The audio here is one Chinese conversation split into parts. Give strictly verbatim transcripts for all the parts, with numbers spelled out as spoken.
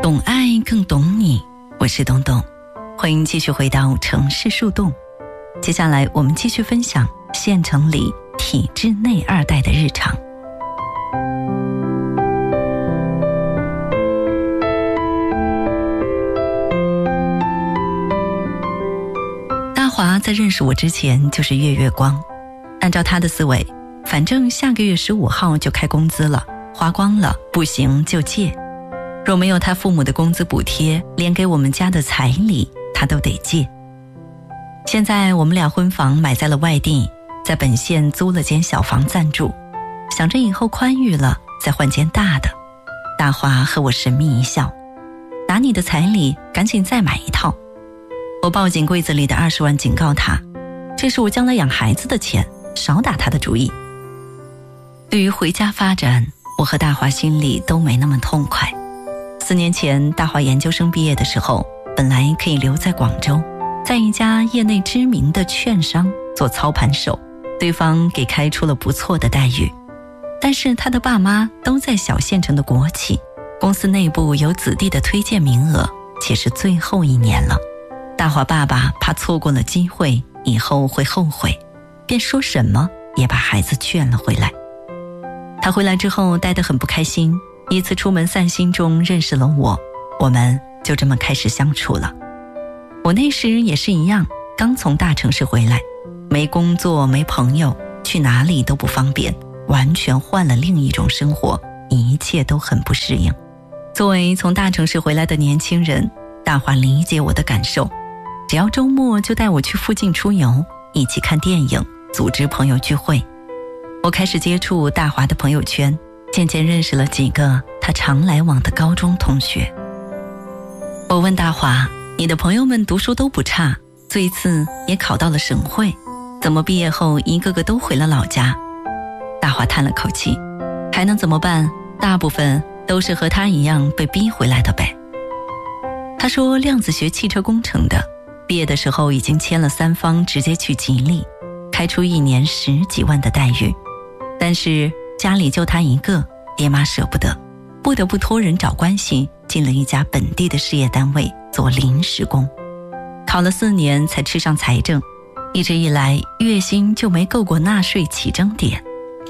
懂爱更懂你，我是东东，欢迎继续回到城市树洞。接下来我们继续分享县城里体制内二代的日常。大华在认识我之前就是月月光，按照他的思维，反正下个月十五号就开工资了，花光了不行就借，若没有他父母的工资补贴，连给我们家的彩礼他都得借。现在我们俩婚房买在了外地，在本县租了间小房暂住，想着以后宽裕了再换间大的。大华和我神秘一笑，拿你的彩礼赶紧再买一套。我抱紧柜子里的二十万警告他，这是我将来养孩子的钱，少打他的主意。对于回家发展，我和大华心里都没那么痛快。四年前大华研究生毕业的时候，本来可以留在广州，在一家业内知名的券商做操盘手，对方给开出了不错的待遇。但是他的爸妈都在小县城的国企，公司内部有子弟的推荐名额，且是最后一年了。大华爸爸怕错过了机会，以后会后悔，便说什么也把孩子劝了回来。他回来之后待得很不开心，一次出门散心中认识了我，我们就这么开始相处了。我那时也是一样，刚从大城市回来，没工作没朋友，去哪里都不方便，完全换了另一种生活，一切都很不适应。作为从大城市回来的年轻人，大华理解我的感受，只要周末就带我去附近出游，一起看电影，组织朋友聚会。我开始接触大华的朋友圈，渐渐认识了几个他常来往的高中同学。我问大华，你的朋友们读书都不差，这一次也考到了省会，怎么毕业后一个个都回了老家？大华叹了口气，还能怎么办？大部分都是和他一样被逼回来的呗。他说量子学汽车工程的，毕业的时候已经签了三方直接去吉利，开出一年十几万的待遇，但是家里就他一个，爹妈舍不得，不得不托人找关系进了一家本地的事业单位做临时工，考了四年才吃上财政，一直以来月薪就没够过纳税起征点。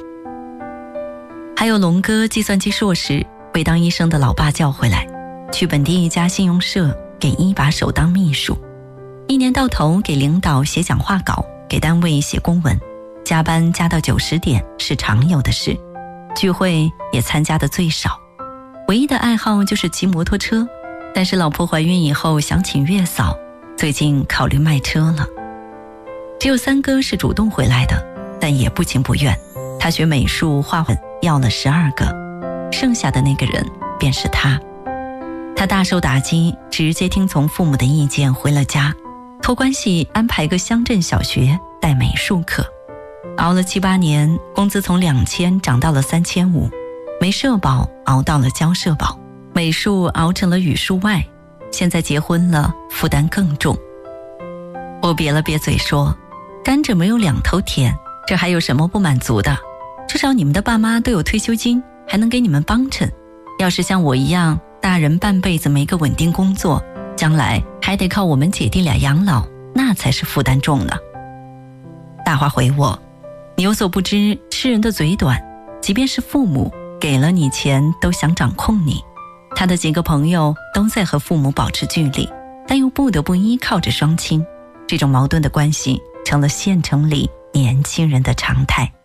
还有龙哥计算机硕士被当医生的老爸叫回来，去本地一家信用社给一把手当秘书，一年到头给领导写讲话稿，给单位写公文，加班加到九十点是常有的事，聚会也参加的最少，唯一的爱好就是骑摩托车，但是老婆怀孕以后想请月嫂，最近考虑卖车了。只有三哥是主动回来的，但也不情不愿，他学美术画画要了十二个，剩下的那个人便是他。他大受打击，直接听从父母的意见回了家，托关系安排个乡镇小学带美术课，熬了七八年，工资从两千涨到了三千五，没社保熬到了交社保，美术熬成了语数外，现在结婚了，负担更重。我瘪了瘪嘴说，甘蔗没有两头甜，这还有什么不满足的？至少你们的爸妈都有退休金，还能给你们帮衬。要是像我一样，大人半辈子没个稳定工作，将来还得靠我们姐弟俩养老，那才是负担重呢。大华回我，你有所不知，吃人的嘴短，即便是父母给了你钱都想掌控你。他的几个朋友都在和父母保持距离，但又不得不依靠着双亲，这种矛盾的关系成了县城里年轻人的常态。